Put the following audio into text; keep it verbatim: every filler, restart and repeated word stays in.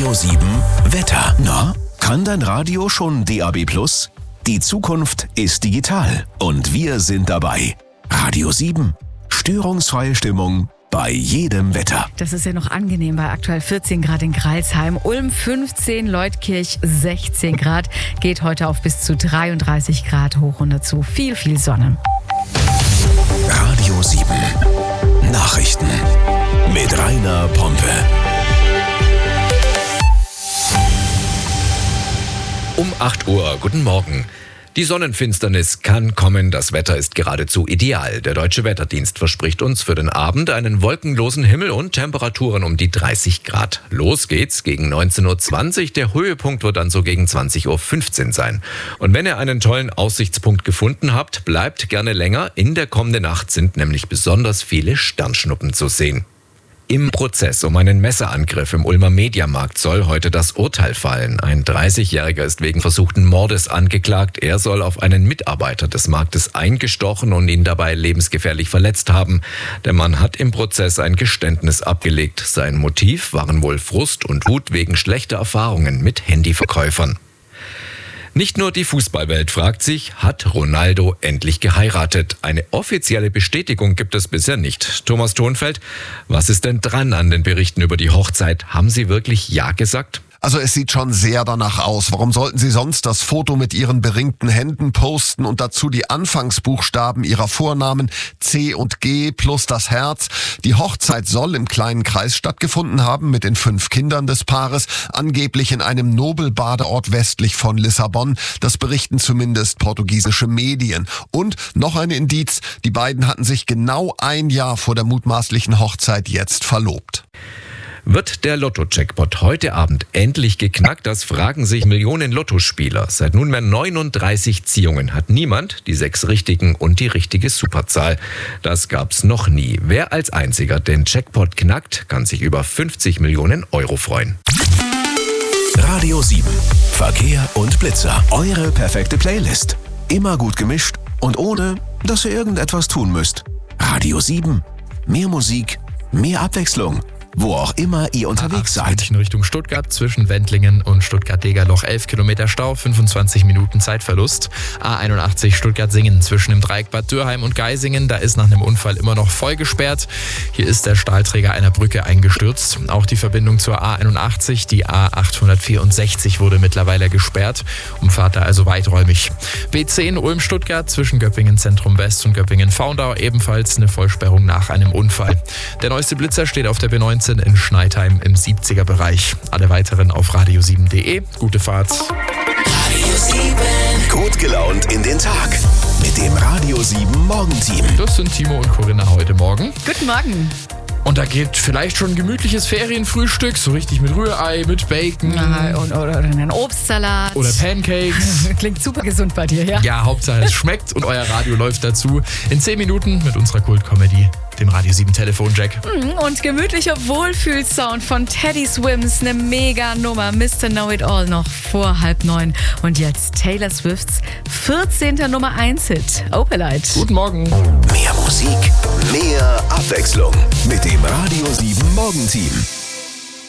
Radio sieben Wetter. Na, kann dein Radio schon D A B plus? Die Zukunft ist digital und wir sind dabei. Radio sieben. Störungsfreie Stimmung bei jedem Wetter. Das ist ja noch angenehm bei aktuell vierzehn Grad in Greilsheim, Ulm fünfzehn, Leutkirch sechzehn Grad, geht heute auf bis zu dreiunddreißig Grad hoch und dazu viel, viel Sonne. Radio sieben. Nachrichten mit Rainer Pompe. Um acht Uhr, guten Morgen. Die Sonnenfinsternis kann kommen, das Wetter ist geradezu ideal. Der Deutsche Wetterdienst verspricht uns für den Abend einen wolkenlosen Himmel und Temperaturen um die dreißig Grad. Los geht's gegen neunzehn Uhr zwanzig, der Höhepunkt wird dann so gegen zwanzig Uhr fünfzehn sein. Und wenn ihr einen tollen Aussichtspunkt gefunden habt, bleibt gerne länger. In der kommenden Nacht sind nämlich besonders viele Sternschnuppen zu sehen. Im Prozess um einen Messerangriff im Ulmer Mediamarkt soll heute das Urteil fallen. Ein dreißigjähriger ist wegen versuchten Mordes angeklagt. Er soll auf einen Mitarbeiter des Marktes eingestochen und ihn dabei lebensgefährlich verletzt haben. Der Mann hat im Prozess ein Geständnis abgelegt. Sein Motiv waren wohl Frust und Wut wegen schlechter Erfahrungen mit Handyverkäufern. Nicht nur die Fußballwelt fragt sich, hat Ronaldo endlich geheiratet? Eine offizielle Bestätigung gibt es bisher nicht. Thomas Thonfeld, was ist denn dran an den Berichten über die Hochzeit? Haben Sie wirklich Ja gesagt? Also es sieht schon sehr danach aus. Warum sollten Sie sonst das Foto mit Ihren beringten Händen posten und dazu die Anfangsbuchstaben Ihrer Vornamen C und G plus das Herz? Die Hochzeit soll im kleinen Kreis stattgefunden haben mit den fünf Kindern des Paares, angeblich in einem Nobelbadeort westlich von Lissabon. Das berichten zumindest portugiesische Medien. Und noch ein Indiz, die beiden hatten sich genau ein Jahr vor der mutmaßlichen Hochzeit jetzt verlobt. Wird der Lotto-Jackpot heute Abend endlich geknackt? Das fragen sich Millionen Lottospieler. Seit nunmehr neununddreißig Ziehungen hat niemand die sechs richtigen und die richtige Superzahl. Das gab's noch nie. Wer als einziger den Jackpot knackt, kann sich über fünfzig Millionen Euro freuen. Radio sieben. Verkehr und Blitzer. Eure perfekte Playlist. Immer gut gemischt und ohne, dass ihr irgendetwas tun müsst. Radio sieben. Mehr Musik, mehr Abwechslung. Wo auch immer ihr unterwegs seid. In Richtung Stuttgart zwischen Wendlingen und Stuttgart-Degerloch elf Kilometer Stau, fünfundzwanzig Minuten Zeitverlust. A einundachtzig Stuttgart-Singen zwischen dem Dreieck Bad Dürheim und Geisingen, da ist nach einem Unfall immer noch voll gesperrt. Hier ist der Stahlträger einer Brücke eingestürzt. Auch die Verbindung zur A einundachtzig, die A achthundertvierundsechzig, wurde mittlerweile gesperrt. Umfahrt da also weiträumig. B zehn Ulm-Stuttgart zwischen Göppingen Zentrum West und Göppingen-Faundau, ebenfalls eine Vollsperrung nach einem Unfall. Der neueste Blitzer steht auf der B neunzehn in Schneidheim im siebziger Bereich. Alle weiteren auf radio sieben punkt de. Gute Fahrt. Radio sieben. Gut gelaunt in den Tag. Mit dem Radio sieben Morgenteam. Das sind Timo und Corinna heute Morgen. Guten Morgen. Und da geht vielleicht schon ein gemütliches Ferienfrühstück, so richtig mit Rührei, mit Bacon. Ja, und, oder, oder einen Obstsalat. Oder Pancakes. Klingt super gesund bei dir, ja? Ja, Hauptsache es schmeckt und euer Radio läuft dazu. In zehn Minuten mit unserer Kult-Comedy, dem Radio sieben Telefonjack. Und gemütlicher Wohlfühlsound von Teddy Swims, eine mega Nummer. Mister Know It All noch vor halb neun. Und jetzt Taylor Swifts vierzehnter Nummer eins Hit, Opalite. Guten Morgen. Mehr Musik, mehr Abwechslung. Mit dem Radio sieben Morgenteam.